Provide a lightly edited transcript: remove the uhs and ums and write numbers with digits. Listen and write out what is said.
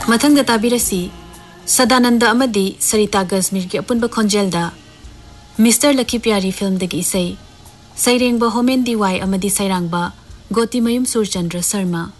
मथंग ताबिरसी सदानंद अमदी सरिता गजमीर की अपुनब खोंजेलदा mister lucky प्यारी film दगी इसै सैरेंगबा होमेन दिवाई अमदी सैरांगबा गोती मयुम सूरचंद्र शर्मा।